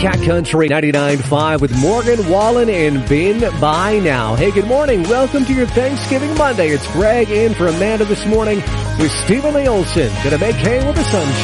Cat Country 99.5 with Morgan Wallen and Ben By Now. Hey, good morning. Welcome to your Thanksgiving Monday. It's Greg in for Amanda this morning with Stephen Lee Olson. Gonna make hay with the sunshine.